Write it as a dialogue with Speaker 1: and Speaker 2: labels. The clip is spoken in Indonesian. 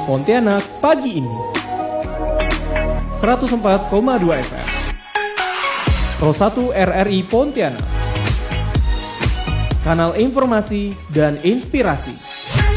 Speaker 1: Pontianak pagi ini. 104,2 FM. Pro 1 RRI Pontianak. Kanal informasi dan inspirasi.